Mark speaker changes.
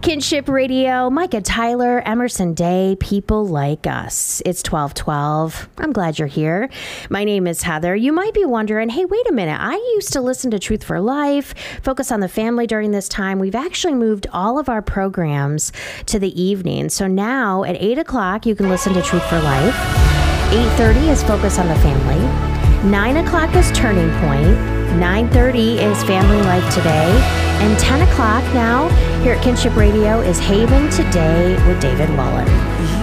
Speaker 1: Kinship Radio, Micah Tyler, Emerson Day, people like us. It's 12:12. I'm glad you're here. My name is Heather. You might be wondering, hey, wait a minute. I used to listen to Truth for Life, focus on the family during this time. We've actually moved all of our programs to the evening. So now at 8 o'clock, you can listen to Truth for Life. 8:30 is Focus on the Family. 9 o'clock is Turning Point. 9:30 is Family Life Today. And 10 o'clock now here at Kinship Radio is Haven Today with David Mullen.